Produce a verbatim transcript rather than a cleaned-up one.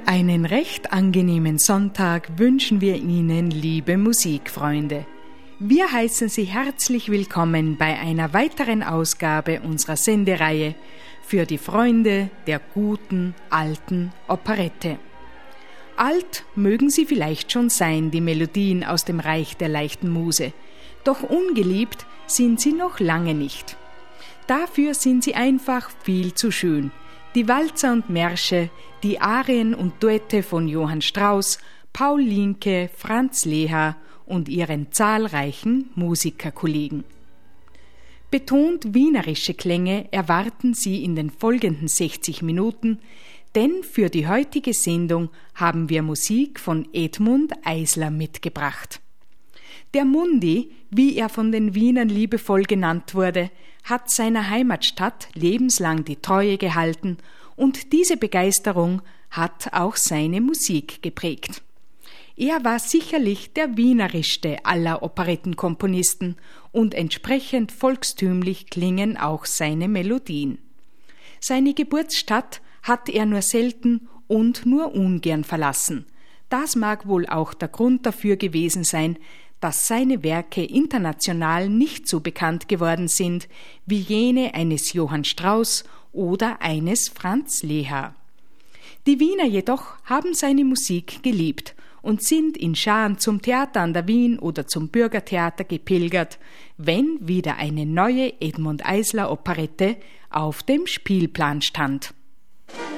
Einen recht angenehmen Sonntag wünschen wir Ihnen, liebe Musikfreunde. Wir heißen Sie herzlich willkommen bei einer weiteren Ausgabe unserer Sendereihe für die Freunde der guten, alten Operette. Alt mögen sie vielleicht schon sein, die Melodien aus dem Reich der leichten Muse, doch ungeliebt sind sie noch lange nicht. Dafür sind sie einfach viel zu schön. Die Walzer und Märsche, die Arien und Duette von Johann Strauss, Paul Linke, Franz Leha und ihren zahlreichen Musikerkollegen. Betont wienerische Klänge erwarten Sie in den folgenden sechzig Minuten, denn für die heutige Sendung haben wir Musik von Edmund Eisler mitgebracht. Der Mundi, wie er von den Wienern liebevoll genannt wurde, hat seiner Heimatstadt lebenslang die Treue gehalten und diese Begeisterung hat auch seine Musik geprägt. Er war sicherlich der wienerischste aller Operettenkomponisten und entsprechend volkstümlich klingen auch seine Melodien. Seine Geburtsstadt hat er nur selten und nur ungern verlassen. Das mag wohl auch der Grund dafür gewesen sein, dass seine Werke international nicht so bekannt geworden sind wie jene eines Johann Strauss oder eines Franz Leha. Die Wiener jedoch haben seine Musik geliebt und sind in Scharen zum Theater an der Wien oder zum Bürgertheater gepilgert, wenn wieder eine neue Edmund Eisler Operette auf dem Spielplan stand.